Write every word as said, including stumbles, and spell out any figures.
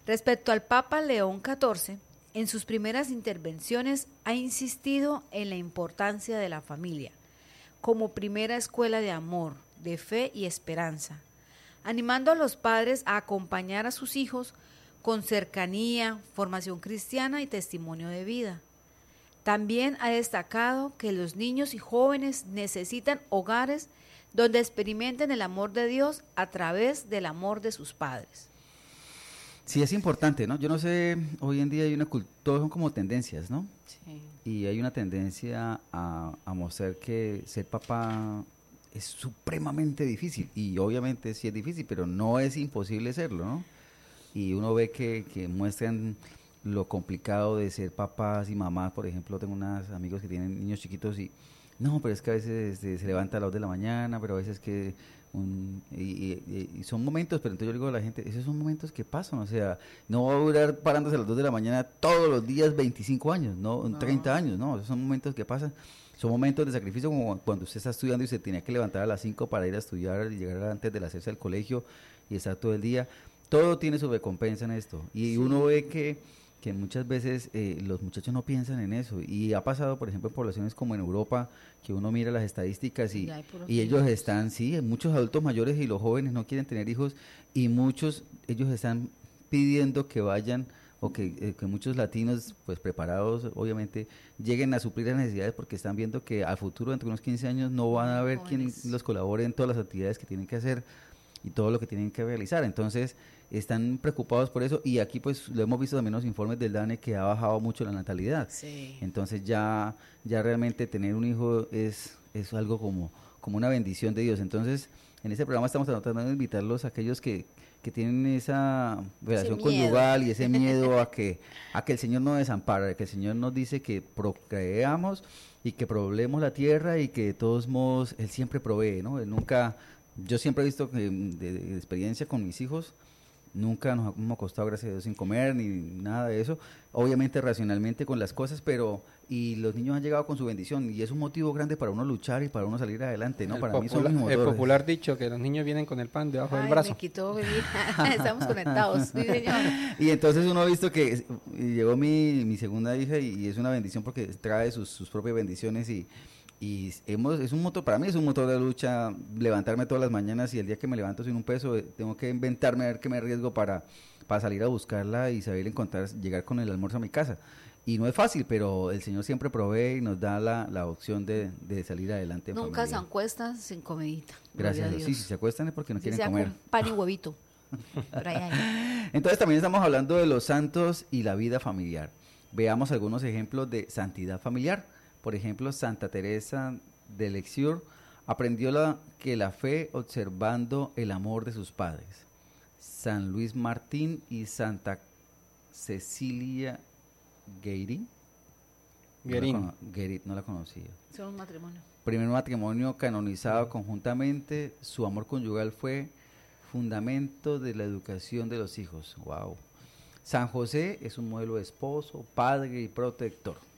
Respecto al Papa León catorce, en sus primeras intervenciones ha insistido en la importancia de la familia como primera escuela de amor, de fe y esperanza, animando a los padres a acompañar a sus hijos con cercanía, formación cristiana y testimonio de vida. También ha destacado que los niños y jóvenes necesitan hogares donde experimenten el amor de Dios a través del amor de sus padres. Sí, es importante, ¿no? Yo no sé, hoy en día hay una cultura, todos son como tendencias, ¿no? Sí. Y hay una tendencia a, a mostrar que ser papá es supremamente difícil, y obviamente sí es difícil, pero no es imposible serlo, ¿no? Y uno ve que, que muestran lo complicado de ser papás y mamás. Por ejemplo, tengo unos amigos que tienen niños chiquitos y no, pero es que a veces este, se levanta a las dos de la mañana, pero a veces que un, y, y, y son momentos, pero entonces yo le digo a la gente, esos son momentos que pasan, o sea, no va a durar parándose a las dos de la mañana todos los días veinticinco años, no, No. treinta años, no, esos son momentos que pasan. Son momentos de sacrificio, como cuando usted está estudiando y se tenía que levantar a las cinco para ir a estudiar y llegar antes de las seis al colegio y estar todo el día. Todo tiene su recompensa en esto. Y sí. Uno ve que, que muchas veces eh, los muchachos no piensan en eso. Y ha pasado, por ejemplo, en poblaciones como en Europa, que uno mira las estadísticas y, y ellos están, sí, muchos adultos mayores y los jóvenes no quieren tener hijos, y muchos, ellos están pidiendo que vayan, o que, eh, que muchos latinos, pues preparados, obviamente, lleguen a suplir las necesidades, porque están viendo que al futuro, dentro de unos quince años, no van a haber quien los colabore en todas las actividades que tienen que hacer y todo lo que tienen que realizar. Entonces están preocupados por eso, y aquí pues lo hemos visto también en los informes del DANE, que ha bajado mucho la natalidad. Sí. Entonces ya ya realmente tener un hijo es es algo como como una bendición de Dios. Entonces en este programa estamos tratando de invitarlos a aquellos que que tienen esa relación conyugal y ese miedo a que a que el Señor nos desampara, que el Señor nos dice que procreamos y que probemos la tierra, y que de todos modos Él siempre provee, ¿no? Él nunca, yo siempre he visto que de, de experiencia con mis hijos, nunca nos hemos acostado, gracias a Dios, sin comer ni nada de eso, obviamente racionalmente con las cosas, pero y los niños han llegado con su bendición, y es un motivo grande para uno luchar y para uno salir adelante, ¿no? El Para popula, mí son mis el popular dicho que los niños vienen con el pan debajo Ay, del brazo. me quitó, estamos conectados, sí, señor. Y entonces uno ha visto que llegó mi, mi segunda hija, y, y es una bendición porque trae sus, sus propias bendiciones, y y hemos, es un motor, para mí es un motor de lucha, levantarme todas las mañanas, y el día que me levanto sin un peso, tengo que inventarme a ver qué me arriesgo para, para salir a buscarla y saber encontrar, llegar con el almuerzo a mi casa. Y no es fácil, pero el Señor siempre provee y nos da la, la opción de, de salir adelante en Nunca familia. se acuestan sin comidita. Gracias a Dios. Sí, si se acuestan es porque no si quieren comer. Pan y huevito. Entonces también estamos hablando de los santos y la vida familiar. Veamos algunos ejemplos de santidad familiar. Por ejemplo, Santa Teresa de Lisieux aprendió la, que la fe observando el amor de sus padres. San Luis Martín y Santa Cecilia Guérin. Guérin. No, Guérin, no la conocía. Son un matrimonio. Primer matrimonio canonizado mm. conjuntamente. Su amor conyugal fue fundamento de la educación de los hijos. Wow. San José es un modelo de esposo, padre y protector.